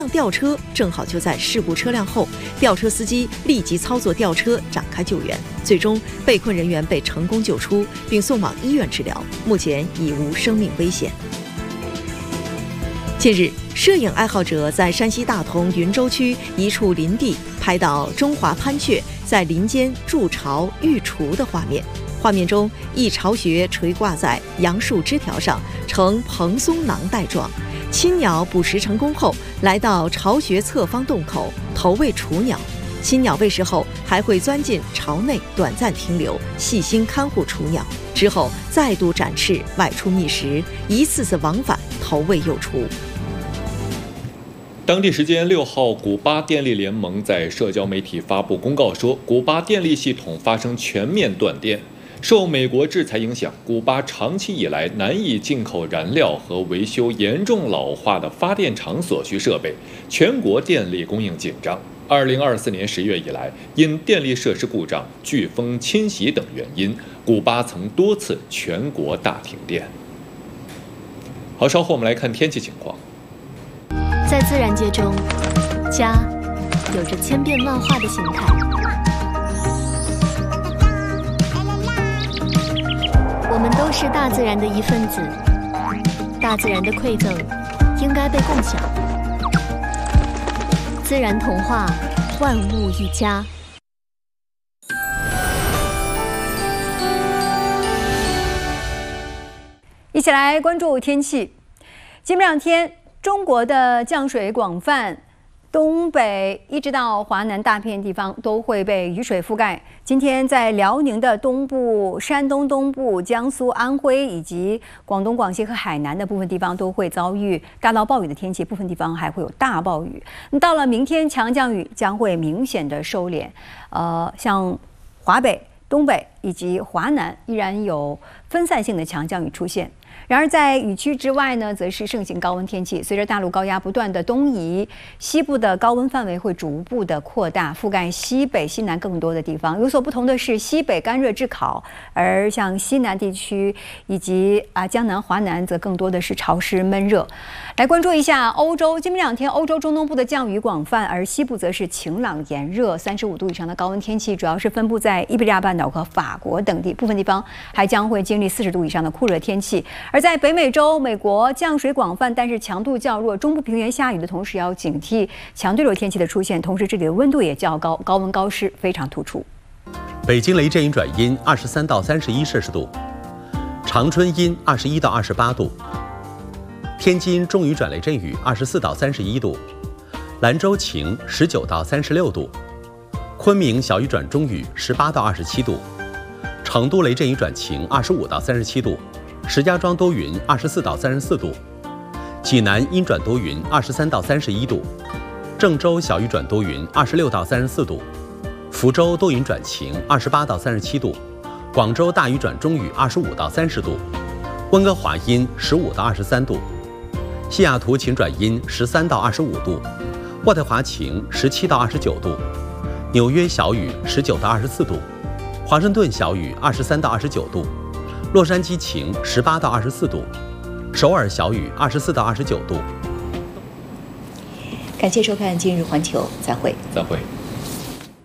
吊车正好就在事故车辆后，吊车司机立即操作吊车展开救援，最终被困人员被成功救出，并送往医院治疗，目前已无生命危险。近日，摄影爱好者在山西大同云州区一处林地拍到中华攀雀在林间筑巢育雏的画面。画面中，一巢穴垂挂在杨树枝条上，呈蓬松囊袋状。亲鸟捕食成功后，来到巢穴侧方洞口投喂雏鸟。亲鸟喂食后，还会钻进巢内短暂停留，细心看护雏鸟，之后再度展翅外出觅食，一次次往返投喂幼雏。 当地时间6号，古巴电力联盟在社交媒体发布公告说，古巴电力系统发生全面断电。受美国制裁影响，古巴长期以来难以进口燃料和维修严重老化的发电厂所需设备，全国电力供应紧张。2024年10月以来，因电力设施故障、飓风侵袭等原因，古巴曾多次全国大停电。好，稍后我们来看天气情况。 在自然界中，家有着千变万化的形态。我们都是大自然的一份子，大自然的馈赠应该被共享。自然童话，万物一家。 一起来关注天气。今明两天，中国的降水广泛，东北一直到华南大片地方都会被雨水覆盖。今天在辽宁的东部、山东东部、江苏、安徽以及广东、广西和海南的部分地方都会遭遇大到暴雨的天气，部分地方还会有大暴雨。到了明天，强降雨将会明显的收敛，像华北、东北以及华南依然有分散性的强降雨出现。然而，在雨区之外呢，则是盛行高温天气。随着大陆高压不断的东移，西部的高温范围会逐步的扩大，覆盖西北、西南更多的地方。有所不同的是，西北干热炙烤，而像西南地区以及江南、华南则更多的是潮湿闷热。来关注一下欧洲，今明两天欧洲中东部的降雨广泛，而西部则是晴朗炎热，35度以上的高温天气，主要是分布在伊比利亚半岛和法国等地，部分地方还将会经历40度以上的酷热天气。而在北美洲，美国降水广泛，但是强度较弱，中部平原下雨的同时要警惕强对流天气的出现，同时这里的温度也较高，高温高湿非常突出。 北京雷阵雨转阴23到31摄氏度，长春阴21到28度，天津中雨转雷阵雨24到31度，兰州晴19到36度，昆明小雨转中雨18到27度，成都雷阵雨转晴25到37度，石家庄多云24到34度，济南阴转多云23到31度，郑州小雨转多云26到34度，福州多云转晴28到37度，广州大雨转中雨25到30度，温哥华阴15到23度，西雅图晴转阴13到25度，渥太华晴17到29度，纽约小雨19到24度，华盛顿小雨23到29度，洛杉矶晴18到24度，首尔小雨24到29度。 感谢收看《今日环球》，再会。 再会。